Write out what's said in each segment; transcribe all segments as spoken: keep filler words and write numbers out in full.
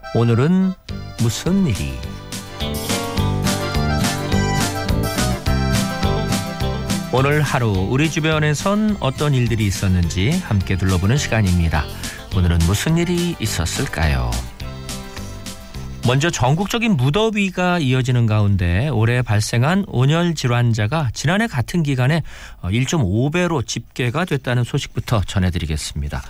오늘은 무슨 일이? 오늘 하루 우리 주변에선 어떤 일들이 있었는지 함께 둘러보는 시간입니다. 오늘은 무슨 일이 있었을까요? 먼저 전국적인 무더위가 이어지는 가운데 올해 발생한 온열 질환자가 지난해 같은 기간에 일 점 오 배로 집계가 됐다는 소식부터 전해드리겠습니다.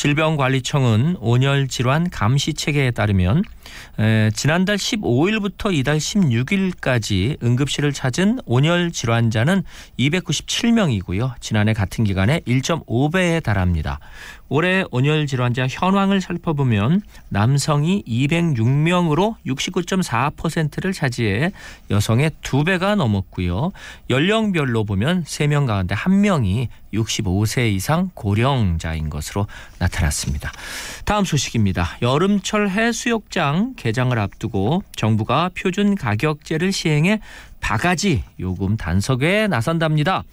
질병관리청은 온열 질환 감시 체계에 따르면 에, 지난달 십오 일부터 이달 십육 일까지 응급실을 찾은 온열 질환자는 이백구십칠 명이고요. 지난해 같은 기간에 일 점 오 배에 달합니다. 올해 온열 질환자 현황을 살펴보면 남성이 이백육 명으로 육십구 점 사 퍼센트를 차지해 여성의 두 배가 넘었고요. 연령별로 보면 세 명 가운데 한 명이 육십오 세 이상 고령자인 것으로 나타났습니다. 다음 소식입니다. 여름철 해수욕장 개장을 앞두고 정부가 표준 가격제를 시행해 바가지 요금 단속에 나선답니다.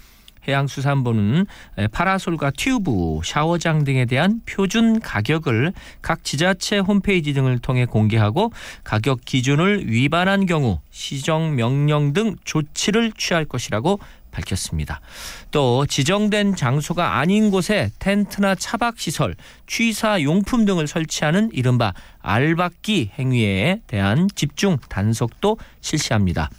해양수산부는 파라솔과 튜브, 샤워장 등에 대한 표준 가격을 각 지자체 홈페이지 등을 통해 공개하고 가격 기준을 위반한 경우 시정명령 등 조치를 취할 것이라고 밝혔습니다. 또 지정된 장소가 아닌 곳에 텐트나 차박시설, 취사용품 등을 설치하는 이른바 알박기 행위에 대한 집중 단속도 실시합니다.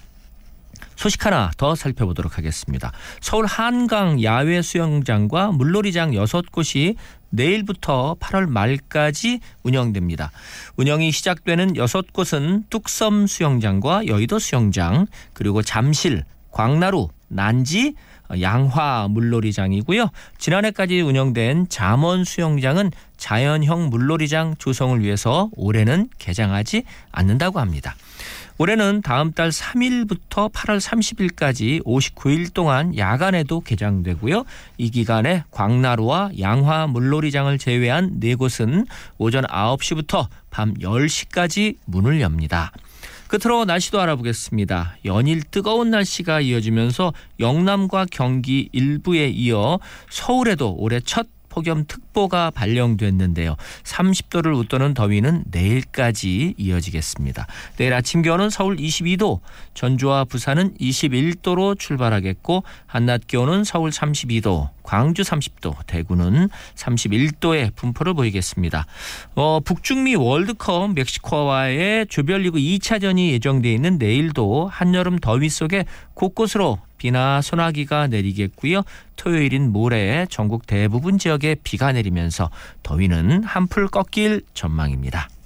소식 하나 더 살펴보도록 하겠습니다. 서울 한강 야외 수영장과 물놀이장 여섯 곳이 내일부터 팔월 말까지 운영됩니다. 운영이 시작되는 여섯 곳은 뚝섬 수영장과 여의도 수영장, 그리고 잠실, 광나루, 난지, 양화 물놀이장이고요. 지난해까지 운영된 잠원 수영장은 자연형 물놀이장 조성을 위해서 올해는 개장하지 않는다고 합니다. 올해는 다음 달 삼 일부터 팔월 삼십 일까지 오십구 일 동안 야간에도 개장되고요. 이 기간에 광나루와 양화 물놀이장을 제외한 네 곳은 오전 아홉 시부터 밤 열 시까지 문을 엽니다. 끝으로 날씨도 알아보겠습니다. 연일 뜨거운 날씨가 이어지면서 영남과 경기 일부에 이어 서울에도 올해 첫 폭염특보가 발령됐는데요. 삼십 도를 웃도는 더위는 내일까지 이어지겠습니다. 내일 아침 기온은 서울 이십이 도, 전주와 부산은 이십일 도로 출발하겠고 한낮 기온은 서울 삼십이 도, 광주 삼십 도, 대구는 삼십일 도의 분포를 보이겠습니다. 어, 북중미 월드컵 멕시코와의 조별리그 이 차전이 예정되어 있는 내일도 한여름 더위 속에 곳곳으로 비나 소나기가 내리겠고요. 토요일인 모레 전국 대부분 지역에 비가 내리면서 더위는 한풀 꺾일 전망입니다.